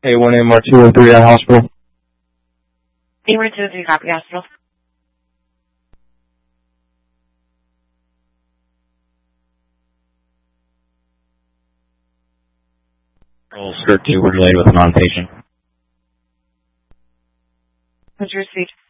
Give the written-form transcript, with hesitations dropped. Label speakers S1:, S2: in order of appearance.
S1: A1MR 203 at hospital.
S2: A1 203 copy hospital.
S3: Skirt 2, we're delayed with a non-patient.
S2: What's your speed?